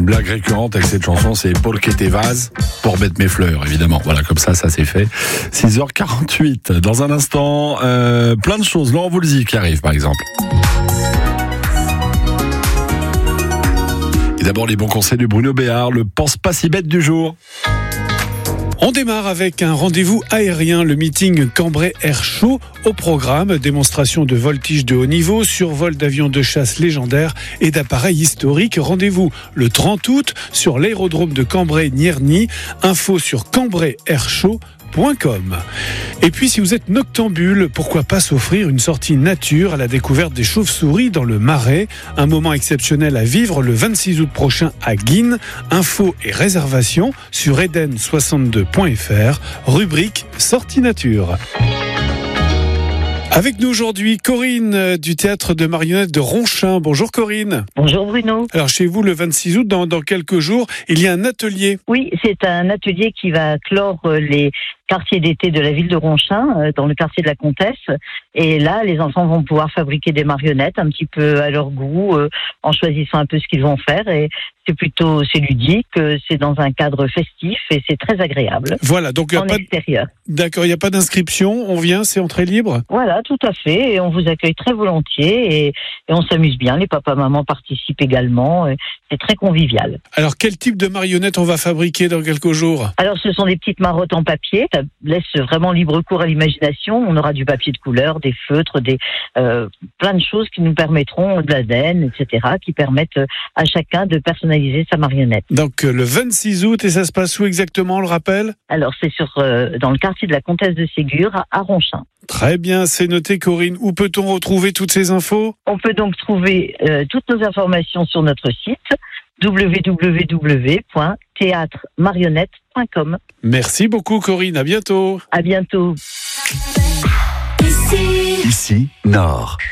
une blague récurrente avec cette chanson, c'est Paul que te vas pour mettre mes fleurs, évidemment. Voilà, comme ça c'est fait. 6h48. Dans un instant, plein de choses. Laurent Voulzy qui arrive, par exemple. Et d'abord, les bons conseils de Bruno Béard, le pense pas si bête du jour. On démarre avec un rendez-vous aérien, le meeting Cambrai Air Show. Au programme, démonstration de voltige de haut niveau, survol d'avions de chasse légendaires et d'appareils historiques. Rendez-vous le 30 août sur l'aérodrome de Cambrai-Nierny. Info sur cambraiairshow.com. Et puis si vous êtes noctambule, pourquoi pas s'offrir une sortie nature à la découverte des chauves-souris dans le Marais. Un moment exceptionnel à vivre le 26 août prochain à Guînes. Infos et réservations sur eden62.fr, rubrique sortie nature. Avec nous aujourd'hui, Corinne du théâtre de marionnettes de Ronchin. Bonjour Corinne. Bonjour Bruno. Alors chez vous, le 26 août, dans quelques jours, il y a un atelier. Oui, c'est un atelier qui va clore les quartiers d'été de la ville de Ronchin, dans le quartier de la Comtesse. Et là, les enfants vont pouvoir fabriquer des marionnettes un petit peu à leur goût, en choisissant un peu ce qu'ils vont faire. Et c'est ludique, c'est dans un cadre festif et c'est très agréable. Voilà, donc il n'y a pas extérieur. D'accord, il n'y a pas d'inscription, on vient, c'est entrée libre ? Voilà, tout à fait, et on vous accueille très volontiers et on s'amuse bien, les papas-mamans participent également, et c'est très convivial. Alors quel type de marionnettes on va fabriquer dans quelques jours ? Alors ce sont des petites marottes en papier, ça laisse vraiment libre cours à l'imagination, on aura du papier de couleur, des feutres, plein de choses qui nous permettront, de la laine, etc., qui permettent à chacun de personnaliser sa marionnette. Donc le 26 août, et ça se passe où exactement, on le rappelle ? Alors c'est dans le quartier de la Comtesse de Ségur, à Ronchin. Très bien, c'est noté Corinne. Où peut-on retrouver toutes ces infos ? On peut donc trouver toutes nos informations sur notre site www.théâtremarionnette.com. Merci beaucoup Corinne, à bientôt. À bientôt. Ici Nord.